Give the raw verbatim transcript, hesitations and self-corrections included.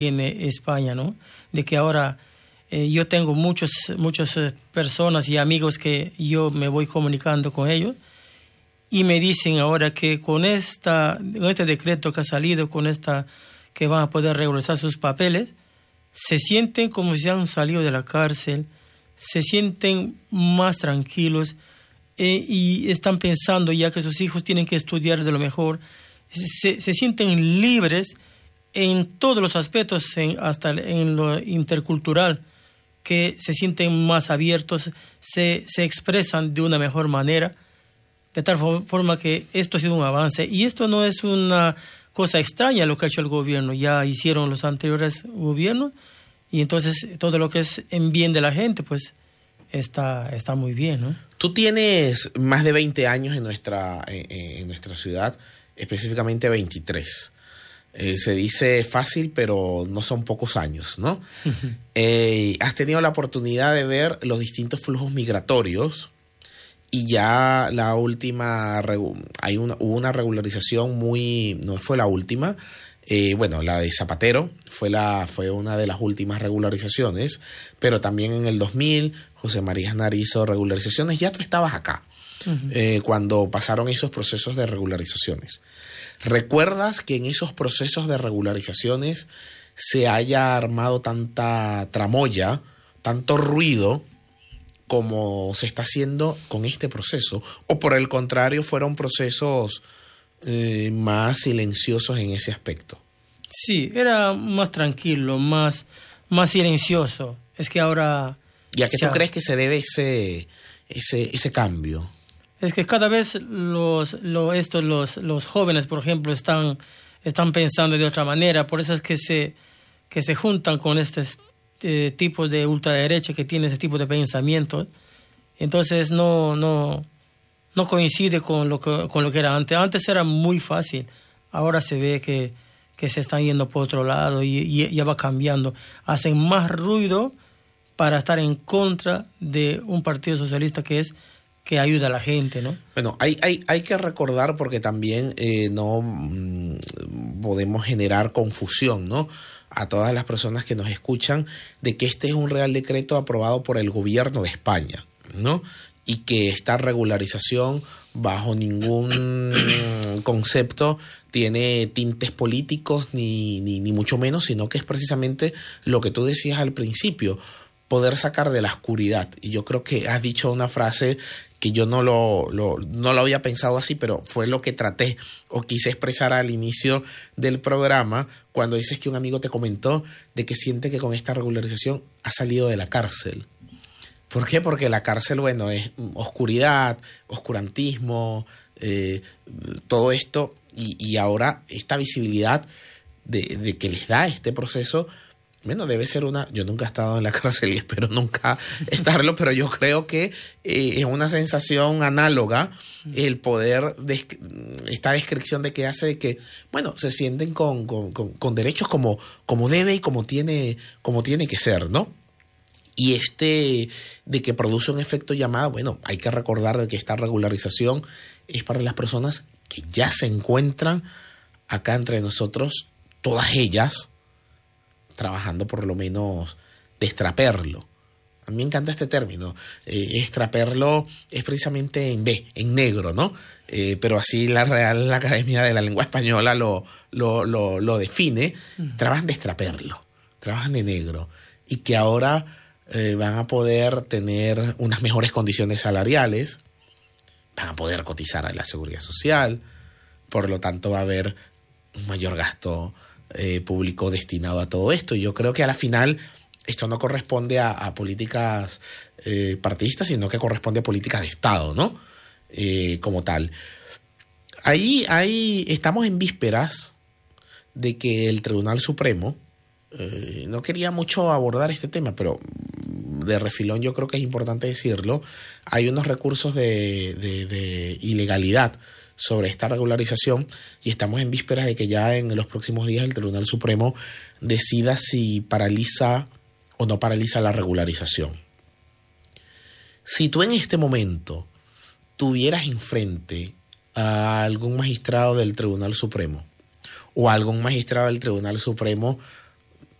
en España, ¿no? De que ahora eh, yo tengo muchos, muchas personas y amigos que yo me voy comunicando con ellos y me dicen ahora que con, esta, con este decreto que ha salido, con esta que van a poder regularizar sus papeles, se sienten como si han salido de la cárcel, se sienten más tranquilos eh, y están pensando ya que sus hijos tienen que estudiar de lo mejor, se, se sienten libres en todos los aspectos, en, hasta en lo intercultural, que se sienten más abiertos, se, se expresan de una mejor manera, de tal forma que esto ha sido un avance. Y esto no es una cosa extraña lo que ha hecho el gobierno, ya hicieron los anteriores gobiernos, y entonces todo lo que es en bien de la gente, pues está, está muy bien, ¿no? Tú tienes más de veinte años en nuestra, en, en nuestra ciudad, específicamente veintitrés. Eh, se dice fácil, pero no son pocos años, ¿no? Uh-huh. Eh, has tenido la oportunidad de ver los distintos flujos migratorios y ya la última, hay una, hubo una regularización muy, no fue la última, eh, bueno, la de Zapatero fue, la, fue una de las últimas regularizaciones, pero también en el dos mil José María Aznar hizo regularizaciones, ya tú estabas acá, uh-huh. eh, cuando pasaron esos procesos de regularizaciones. ¿Recuerdas que en esos procesos de regularizaciones se haya armado tanta tramoya, tanto ruido como se está haciendo con este proceso? ¿O por el contrario fueron procesos eh, más silenciosos en ese aspecto? Sí, era más tranquilo, más, más silencioso. Es que ahora... ¿Y a qué tú ha... crees que se debe ese, ese, ese cambio? Es que cada vez los, lo, estos, los, los jóvenes, por ejemplo, están, están pensando de otra manera. Por eso es que se, que se juntan con estos eh, tipos de ultraderecha que tienen ese tipo de pensamientos. Entonces no, no, no coincide con lo, que, con lo que era antes. Antes era muy fácil. Ahora se ve que, que se están yendo por otro lado y, y ya va cambiando. Hacen más ruido para estar en contra de un partido socialista que es... que ayuda a la gente, ¿no? Bueno, hay, hay, hay que recordar porque también eh, no mmm, podemos generar confusión, ¿no? A todas las personas que nos escuchan de que este es un Real Decreto aprobado por el gobierno de España, ¿no? Y que esta regularización bajo ningún concepto tiene tintes políticos ni, ni, ni mucho menos, sino que es precisamente lo que tú decías al principio, poder sacar de la oscuridad. Y yo creo que has dicho una frase que yo no lo, lo, no lo había pensado así, pero fue lo que traté o quise expresar al inicio del programa, cuando dices que un amigo te comentó de que siente que con esta regularización ha salido de la cárcel. ¿Por qué? Porque la cárcel, bueno, es oscuridad, oscurantismo, eh, todo esto, y, y ahora esta visibilidad de, de que les da este proceso. Bueno, debe ser una... Yo nunca he estado en la cárcel y espero nunca estarlo, pero yo creo que eh, es una sensación análoga el poder... De, esta descripción de que hace de que, bueno, se sienten con, con, con, con derechos como, como debe y como tiene, como tiene que ser, ¿no? Y este de que produce un efecto llamada, bueno, hay que recordar de que esta regularización es para las personas que ya se encuentran acá entre nosotros, todas ellas, trabajando por lo menos de extraperlo. A mí me encanta este término. Eh, extraperlo es precisamente en B, en negro, ¿no? Eh, pero así la Real Academia de la Lengua Española lo, lo, lo, lo define. Uh-huh. Trabajan de extraperlo, trabajan de negro. Y que ahora eh, van a poder tener unas mejores condiciones salariales, van a poder cotizar a la Seguridad Social, por lo tanto va a haber un mayor gasto Eh, público destinado a todo esto. Y yo creo que a la final esto no corresponde a, a políticas eh, partidistas, sino que corresponde a políticas de Estado, ¿no? Eh, como tal. Ahí, ahí estamos en vísperas de que el Tribunal Supremo, eh, no quería mucho abordar este tema, pero de refilón yo creo que es importante decirlo, hay unos recursos de, de, de ilegalidad sobre esta regularización y estamos en vísperas de que ya en los próximos días el Tribunal Supremo decida si paraliza o no paraliza la regularización. Si tú en este momento tuvieras enfrente a algún magistrado del Tribunal Supremo o a algún magistrado del Tribunal Supremo